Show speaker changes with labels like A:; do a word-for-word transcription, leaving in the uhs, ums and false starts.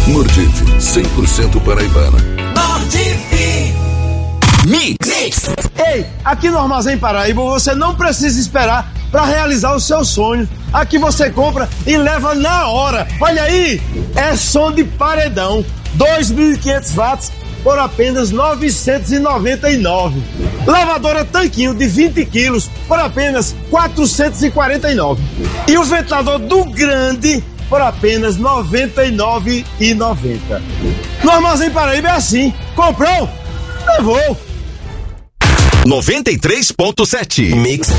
A: Nordif, cem por cento paraibana.
B: Nordif.
A: Mix.
B: Mix.
C: Ei, aqui no Armazém Paraíba você não precisa esperar para realizar o seu sonho. Aqui você compra e leva na hora. Olha aí, é som de paredão, dois mil e quinhentos watts por apenas novecentos e noventa e nove. Lavadora Tanquinho de vinte quilos por apenas quatrocentos e quarenta e nove. E o ventilador do Grande por apenas noventa e nove reais e noventa centavos. No Armazém Paraíba é assim, comprou, levou.
D: noventa e três ponto sete Mix.